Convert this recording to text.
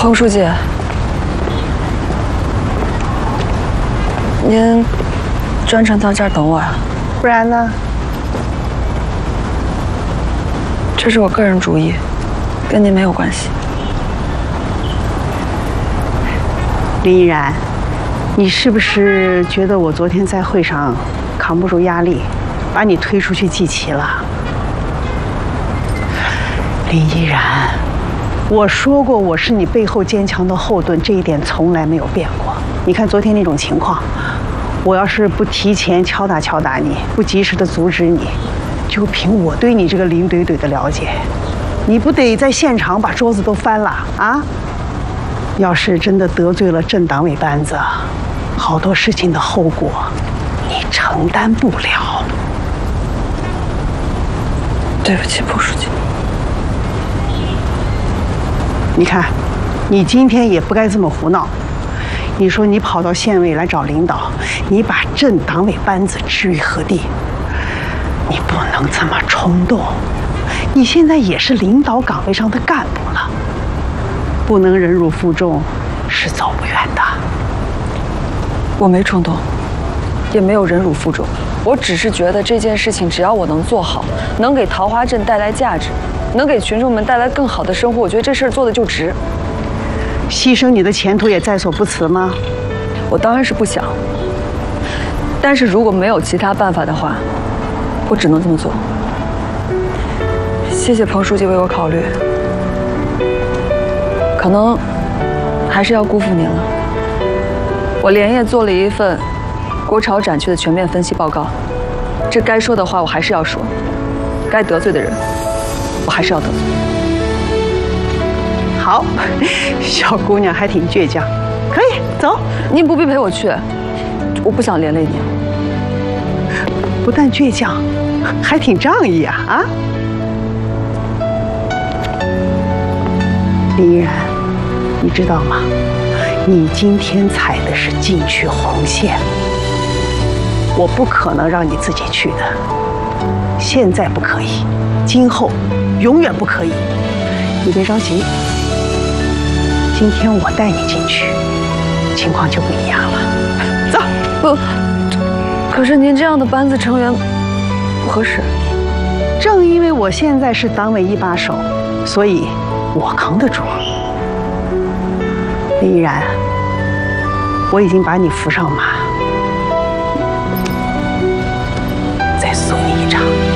彭书记，您专程到这儿等我啊？ 不然呢？ 这是我个人主意，跟您没有关系。 林依然，你是不是觉得我昨天在会上扛不住压力，把你推出去祭旗了？林依然，我说过我是你背后坚强的后盾，这一点从来没有变过。你看昨天那种情况，我要是不提前敲打你，不及时的阻止你，就凭我对你这个林怼怼的了解，你不得在现场把桌子都翻了啊？要是真的得罪了镇党委班子，好多事情的后果你承担不了。 对不起，彭书记。 你看，你今天也不该这么胡闹。你说你跑到县委来找领导，你把镇党委班子置于何地？你不能这么冲动。你现在也是领导岗位上的干部了，不能忍辱负重，是走不远的。 我没冲动，也没有忍辱负重，我只是觉得这件事情只要我能做好，能给桃花镇带来价值，能给群众们带来更好的生活，我觉得这事儿做的就值。 牺牲你的前途也在所不辞吗？ 我当然是不想，但是如果没有其他办法的话，我只能这么做。谢谢彭书记为我考虑，可能还是要辜负您了。我连夜做了一份国潮展区的全面分析报告，这该说的话我还是要说，该得罪的人我还是要得罪。 好，小姑娘还挺倔强，可以走。 您不必陪我去，我不想连累您。 不但倔强，还挺仗义啊！啊，林依然，你知道吗？你今天踩的是禁区红线，我不可能让你自己去的。现在不可以，今后永远不可以。你别着急，今天我带你进去，情况就不一样了。走。 不，可是您这样的班子成员不合适。 正因为我现在是党委一把手，所以我扛得住。林依然，我已经把你扶上马。